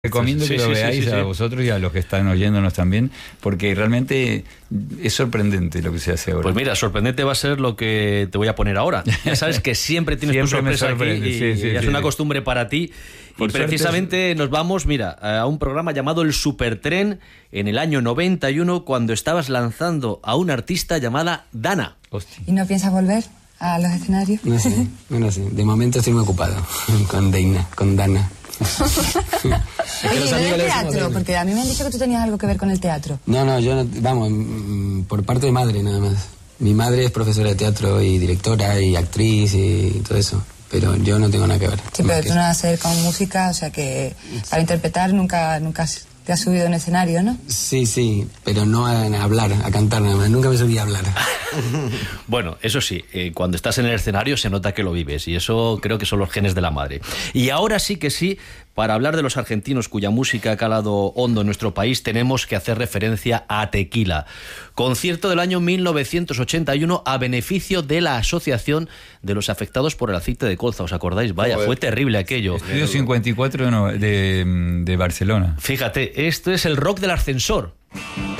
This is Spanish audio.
Recomiendo que lo veáis a vosotros y a los que están oyéndonos también, porque realmente es sorprendente lo que se hace ahora. Pues mira, sorprendente va a ser lo que te voy a poner ahora. Ya sabes que siempre tienes tu sorpresa aquí y es una costumbre para ti. Y precisamente nos vamos, mira, a un programa llamado El Supertren en el año 91, cuando estabas lanzando a una artista llamada Dana. Hostia. ¿Y no piensas volver a los escenarios? No sé, de momento estoy muy ocupado con Dana. Oye, ¿del teatro? Porque a mí me han dicho que tú tenías algo que ver con el teatro. No, yo no, vamos, por parte de madre nada más. Mi madre es profesora de teatro y directora y actriz y todo eso, pero yo no tengo nada que ver. Sí, pero tú no vas a hacer con música, o sea que para interpretar nunca te has subido a un escenario, ¿no? Sí, pero no a hablar, a cantar nada más. Nunca me subí a hablar. Bueno, eso sí, cuando estás en el escenario se nota que lo vives y eso creo que son los genes de la madre. Y ahora sí que sí, para hablar de los argentinos cuya música ha calado hondo en nuestro país, tenemos que hacer referencia a Tequila. Concierto del año 1981 a beneficio de la Asociación de los Afectados por el Aceite de Colza. ¿Os acordáis? Vaya, fue terrible aquello. Estudio 54 de Barcelona. Fíjate, esto es el rock del ascensor.